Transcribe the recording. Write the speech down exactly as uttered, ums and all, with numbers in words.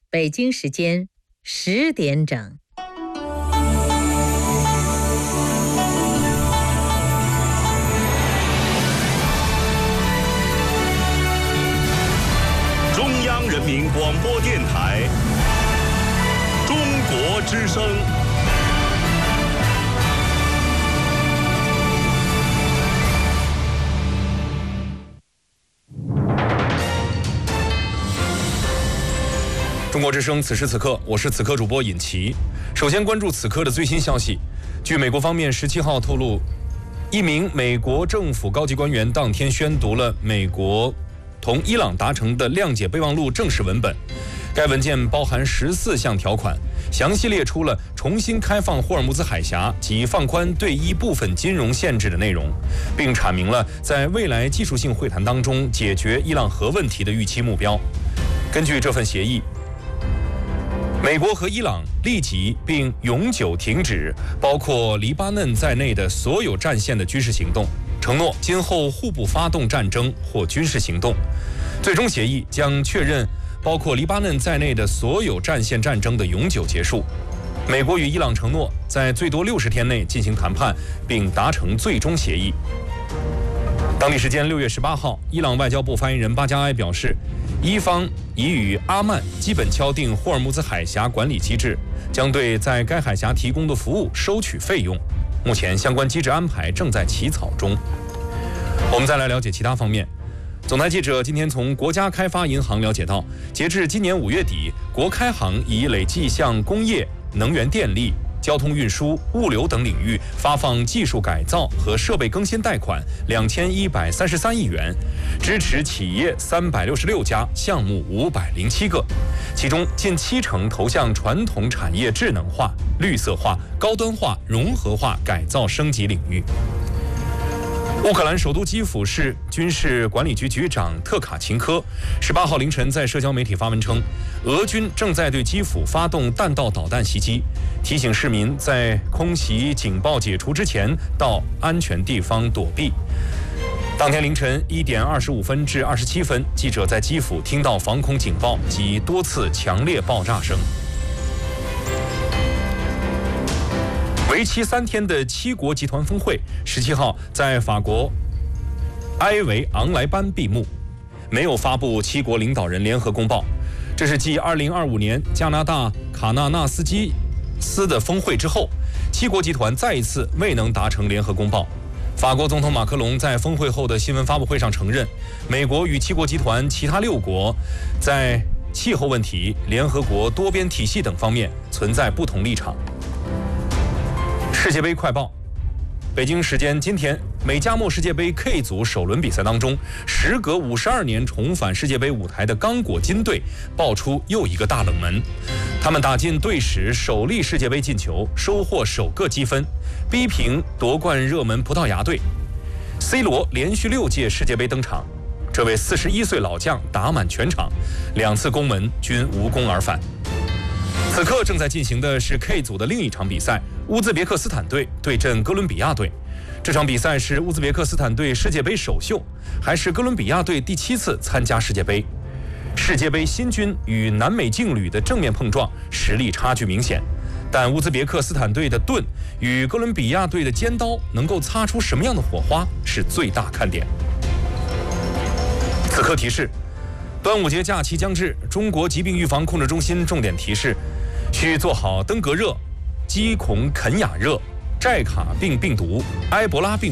北京时间十点整。 中央人民广播电台中国之声。 中国之声，此时此刻，我是此刻主播尹奇。首先关注此刻的最新消息。据美国方面十七号透露，一名美国政府高级官员当天宣读了美国同伊朗达成的谅解备忘录正式文本。该文件包含十四项条款，详细列出了重新开放霍尔木兹海峡及放宽对一部分金融限制的内容，并阐明了在未来技术性会谈当中解决伊朗核问题的预期目标。根据这份协议，美国和伊朗立即并永久停止包括黎巴嫩在内的所有战线的军事行动，承诺今后互不发动战争或军事行动。最终协议将确认包括黎巴嫩在内的所有战线战争的永久结束。美国与伊朗承诺在最多六十天内进行谈判，并达成最终协议。当地时间六月十八号，伊朗外交部发言人巴加埃表示，伊方已与阿曼基本敲定霍尔木兹海峡管理机制，将对在该海峡提供的服务收取费用。目前相关机制安排正在起草中。我们再来了解其他方面。总台记者今天从国家开发银行了解到，截至今年五月底，国开行已累计向工业、能源电力、交通运输、物流等领域发放技术改造和设备更新贷款两千一百三十三亿元，支持企业三百六十六家，项目五百零七个，其中近七成投向传统产业智能化、绿色化、高端化、融合化改造升级领域。乌克兰首都基辅市军事管理局局长特卡琴科十八号凌晨在社交媒体发文称，俄军正在对基辅发动弹道导弹袭击，提醒市民在空袭警报解除之前到安全地方躲避。当天凌晨一点二十五分至二十七分，记者在基辅听到防空警报及多次强烈爆炸声。为期三天的七国集团峰会十七号在法国埃维昂莱班闭幕，没有发布七国领导人联合公报。这是继二零二五年加拿大卡纳纳斯基斯的峰会之后，七国集团再一次未能达成联合公报。法国总统马克龙在峰会后的新闻发布会上承认，美国与七国集团其他六国在气候问题、联合国多边体系等方面存在不同立场。世界杯快报。北京时间今天，美加墨世界杯 K 组首轮比赛当中，时隔五十二年重返世界杯舞台的刚果金队爆出又一个大冷门。他们打进队史首粒世界杯进球，收获首个积分，逼平夺冠热门葡萄牙队。C 罗连续六届世界杯登场，这位四十一岁老将打满全场，两次攻门均无功而返。此刻正在进行的是 K 组的另一场比赛，乌兹别克斯坦队对阵哥伦比亚队。这场比赛是乌兹别克斯坦队世界杯首秀，还是哥伦比亚队第七次参加世界杯。世界杯新军与南美劲旅的正面碰撞，实力差距明显，但乌兹别克斯坦队的盾与哥伦比亚队的尖刀能够擦出什么样的火花，是最大看点。此刻提示，端午节假期将至，中国疾病预防控制中心重点提示，需做好登革热、鸡孔肯雅热、寨卡病病毒、埃博拉病